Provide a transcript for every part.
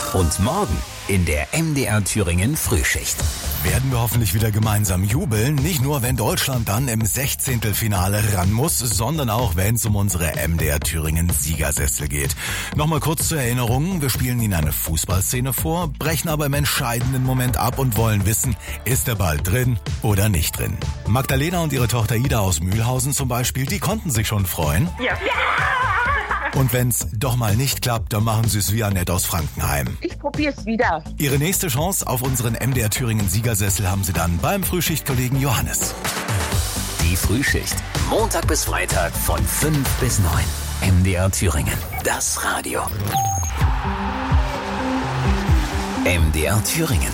Und morgen in der MDR Thüringen Frühschicht. Werden wir hoffentlich wieder gemeinsam jubeln. Nicht nur, wenn Deutschland dann im 16. Finale ran muss, sondern auch, wenn es um unsere MDR Thüringen Siegersessel geht. Nochmal kurz zur Erinnerung. Wir spielen Ihnen eine Fußballszene vor, brechen aber im entscheidenden Moment ab und wollen wissen, ist der Ball drin oder nicht drin. Magdalena und ihre Tochter Ida aus Mühlhausen zum Beispiel, die konnten sich schon freuen. Ja. Und wenn's doch mal nicht klappt, dann machen Sie es wie Annette aus Frankenheim. Ich probier's wieder. Ihre nächste Chance auf unseren MDR Thüringen Siegersessel haben Sie dann beim Frühschichtkollegen Johannes. Die Frühschicht. Montag bis Freitag von 5 bis 9. MDR Thüringen. Das Radio. MDR Thüringen.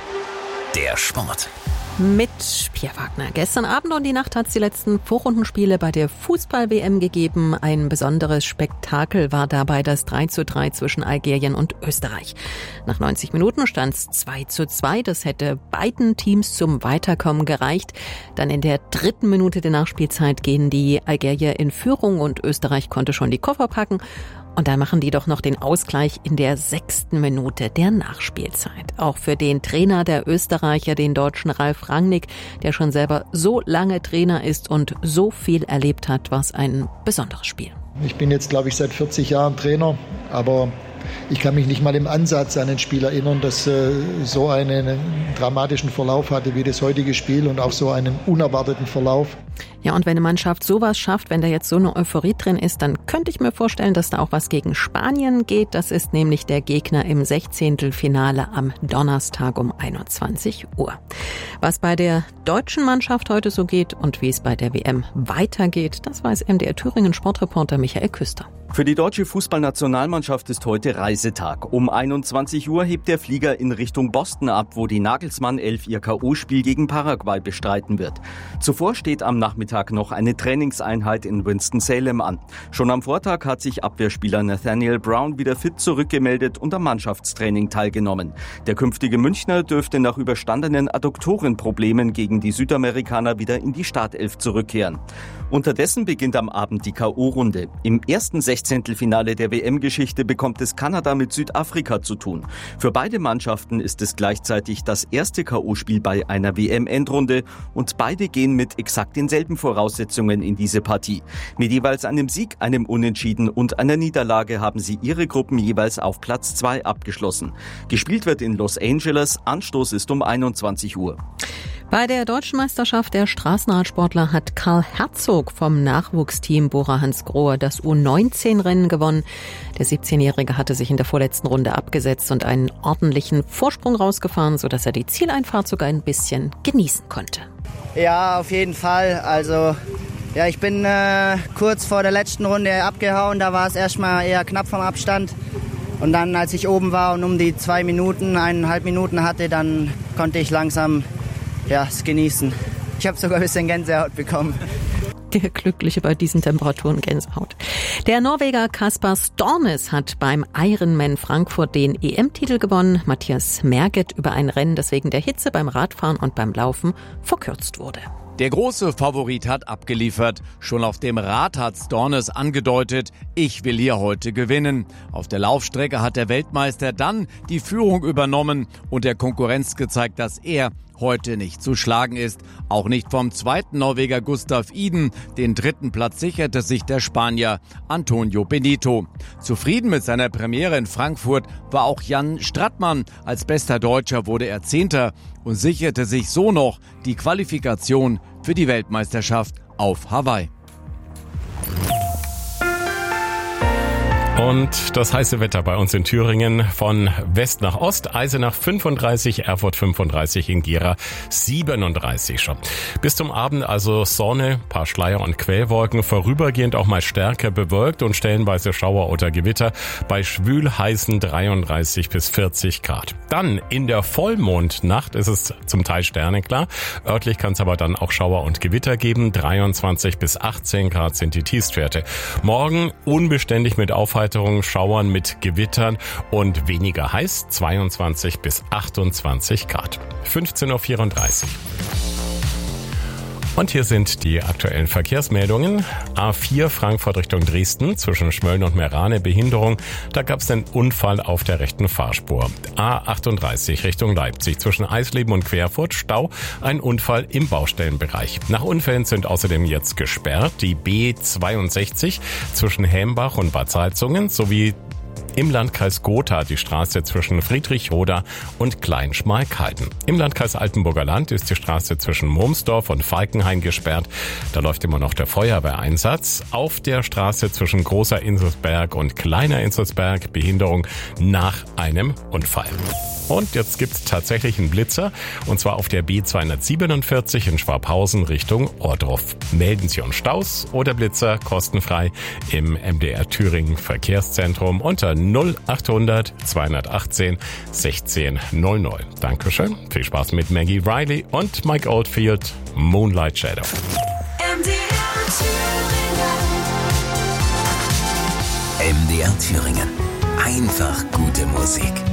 Der Sport. Mit Pierre Wagner. Gestern Abend und die Nacht hat es die letzten Vorrundenspiele bei der Fußball-WM gegeben. Ein besonderes Spektakel war dabei das 3:3 zwischen Algerien und Österreich. Nach 90 Minuten stand es 2:2. Das hätte beiden Teams zum Weiterkommen gereicht. Dann in der 3. Minute der Nachspielzeit gehen die Algerier in Führung und Österreich konnte schon die Koffer packen. Und dann machen die doch noch den Ausgleich in der 6. Minute der Nachspielzeit. Auch für den Trainer der Österreicher, den Deutschen Ralf Rangnick, der schon selber so lange Trainer ist und so viel erlebt hat, war es ein besonderes Spiel. Ich bin jetzt, glaube ich, seit 40 Jahren Trainer, aber ich kann mich nicht mal im Ansatz an ein Spiel erinnern, das so einen dramatischen Verlauf hatte wie das heutige Spiel und auch so einen unerwarteten Verlauf. Ja, und wenn eine Mannschaft sowas schafft, wenn da jetzt so eine Euphorie drin ist, dann könnte ich mir vorstellen, dass da auch was gegen Spanien geht. Das ist nämlich der Gegner im 16. Finale am Donnerstag um 21 Uhr. Was bei der deutschen Mannschaft heute so geht und wie es bei der WM weitergeht, das weiß MDR Thüringen Sportreporter Michael Küster. Für die deutsche Fußballnationalmannschaft ist heute Reisetag. Um 21 Uhr hebt der Flieger in Richtung Boston ab, wo die Nagelsmann 11 ihr K.O.-Spiel gegen Paraguay bestreiten wird. Zuvor steht am Nachmittag noch eine Trainingseinheit in Winston-Salem an. Schon am Vortag hat sich Abwehrspieler Nathaniel Brown wieder fit zurückgemeldet und am Mannschaftstraining teilgenommen. Der künftige Münchner dürfte nach überstandenen Adduktorenproblemen gegen die Südamerikaner wieder in die Startelf zurückkehren. Unterdessen beginnt am Abend die K.O.-Runde. Im ersten 16. Finale der WM-Geschichte bekommt es Kanada mit Südafrika zu tun. Für beide Mannschaften ist es gleichzeitig das erste K.O.-Spiel bei einer WM-Endrunde und beide gehen mit exakt denselben Voraussetzungen in diese Partie. Mit jeweils einem Sieg, einem Unentschieden und einer Niederlage haben sie ihre Gruppen jeweils auf Platz 2 abgeschlossen. Gespielt wird in Los Angeles, Anstoß ist um 21 Uhr. Bei der Deutschen Meisterschaft der Straßenradsportler hat Karl Herzog vom Nachwuchsteam Bora Hansgrohe das U19-Rennen gewonnen. Der 17-Jährige hatte sich in der vorletzten Runde abgesetzt und einen ordentlichen Vorsprung rausgefahren, sodass er die Zieleinfahrt sogar ein bisschen genießen konnte. Ja, auf jeden Fall. Also ja, ich bin kurz vor der letzten Runde abgehauen. Da war es erstmal eher knapp vom Abstand. Und dann, als ich oben war und um die 1,5 Minuten hatte, dann konnte ich langsam es genießen. Ich habe sogar ein bisschen Gänsehaut bekommen. Der Glückliche bei diesen Temperaturen Gänsehaut. Der Norweger Kaspar Stornes hat beim Ironman Frankfurt den EM-Titel gewonnen. Matthias Merget über ein Rennen, das wegen der Hitze beim Radfahren und beim Laufen verkürzt wurde. Der große Favorit hat abgeliefert. Schon auf dem Rad hat Stornes angedeutet, ich will hier heute gewinnen. Auf der Laufstrecke hat der Weltmeister dann die Führung übernommen und der Konkurrenz gezeigt, dass er heute nicht zu schlagen ist. Auch nicht vom zweiten Norweger Gustav Iden. Den 3. Platz sicherte sich der Spanier Antonio Benito. Zufrieden mit seiner Premiere in Frankfurt war auch Jan Strattmann. Als bester Deutscher wurde er 10. und sicherte sich so noch die Qualifikation für die Weltmeisterschaft auf Hawaii. Und das heiße Wetter bei uns in Thüringen von West nach Ost. Eisenach 35, Erfurt 35, in Gera 37 schon. Bis zum Abend also Sonne, paar Schleier und Quellwolken, vorübergehend auch mal stärker bewölkt und stellenweise Schauer oder Gewitter bei schwül heißen 33 bis 40 Grad. Dann in der Vollmondnacht ist es zum Teil sternenklar. Örtlich kann es aber dann auch Schauer und Gewitter geben. 23 bis 18 Grad sind die Tiefstwerte. Morgen unbeständig mit Aufheiterung, Schauern mit Gewittern und weniger heiß, 22 bis 28 Grad. 15:34 Uhr. Und hier sind die aktuellen Verkehrsmeldungen. A4 Frankfurt Richtung Dresden zwischen Schmölln und Meerane Behinderung. Da gab es einen Unfall auf der rechten Fahrspur. A38 Richtung Leipzig zwischen Eisleben und Querfurt Stau. Ein Unfall im Baustellenbereich. Nach Unfällen sind außerdem jetzt gesperrt die B62 zwischen Hembach und Bad Salzungen sowie im Landkreis Gotha die Straße zwischen Friedrichroda und Kleinschmalkalden. Im Landkreis Altenburger Land ist die Straße zwischen Murmsdorf und Falkenhain gesperrt. Da läuft immer noch der Feuerwehreinsatz. Auf der Straße zwischen Großer Inselsberg und Kleiner Inselsberg Behinderung nach einem Unfall. Und jetzt gibt's tatsächlich einen Blitzer, und zwar auf der B247 in Schwabhausen Richtung Ohrdruf. Melden Sie uns Staus oder Blitzer kostenfrei im MDR Thüringen Verkehrszentrum unter 0800 218 1600. Dankeschön, viel Spaß mit Maggie Riley und Mike Oldfield, Moonlight Shadow. MDR Thüringen. Einfach gute Musik.